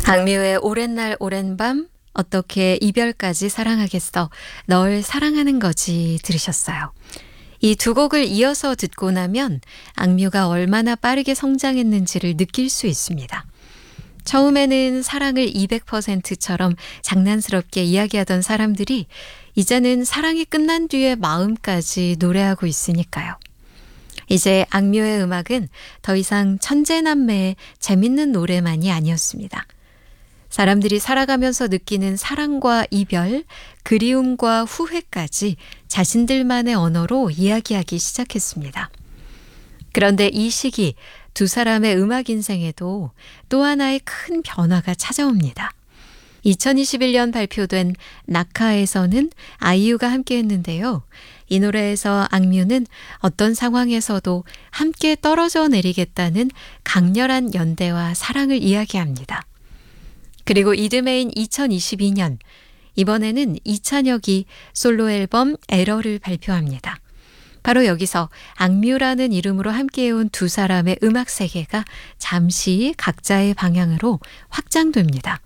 악뮤의 오랜 날 오랜 밤 어떻게 이별까지 사랑하겠어 널 사랑하는 거지 들으셨어요. 이 두 곡을 이어서 듣고 나면 악뮤가 얼마나 빠르게 성장했는지를 느낄 수 있습니다. 처음에는 사랑을 200%처럼 장난스럽게 이야기하던 사람들이 이제는 사랑이 끝난 뒤에 마음까지 노래하고 있으니까요. 이제 악뮤의 음악은 더 이상 천재남매의 재밌는 노래만이 아니었습니다. 사람들이 살아가면서 느끼는 사랑과 이별, 그리움과 후회까지 자신들만의 언어로 이야기하기 시작했습니다. 그런데 이 시기 두 사람의 음악 인생에도 또 하나의 큰 변화가 찾아옵니다. 2021년 발표된 낙하에서는 아이유가 함께 했는데요. 이 노래에서 악뮤는 어떤 상황에서도 함께 떨어져 내리겠다는 강렬한 연대와 사랑을 이야기합니다. 그리고 이듬해인 2022년, 이번에는 이찬혁이 솔로 앨범 에러를 발표합니다. 바로 여기서 악뮤라는 이름으로 함께해온 두 사람의 음악 세계가 잠시 각자의 방향으로 확장됩니다.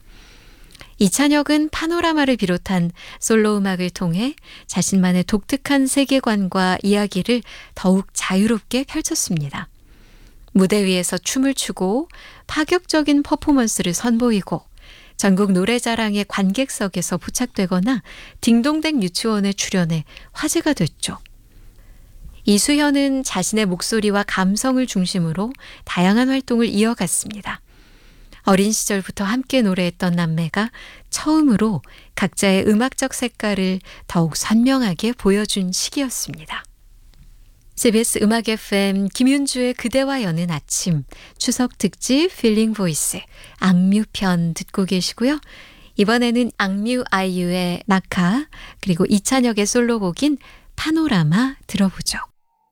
이찬혁은 파노라마를 비롯한 솔로 음악을 통해 자신만의 독특한 세계관과 이야기를 더욱 자유롭게 펼쳤습니다. 무대 위에서 춤을 추고 파격적인 퍼포먼스를 선보이고 전국 노래자랑의 관객석에서 부착되거나 딩동댕 유치원에 출연해 화제가 됐죠. 이수현은 자신의 목소리와 감성을 중심으로 다양한 활동을 이어갔습니다. 어린 시절부터 함께 노래했던 남매가 처음으로 각자의 음악적 색깔을 더욱 선명하게 보여준 시기였습니다. CBS 음악 FM 김윤주의 그대와 여는 아침 추석 특집 필링 보이스 악뮤 편 듣고 계시고요. 이번에는 악뮤 아이유의 낙하 그리고 이찬혁의 솔로곡인 파노라마 들어보죠.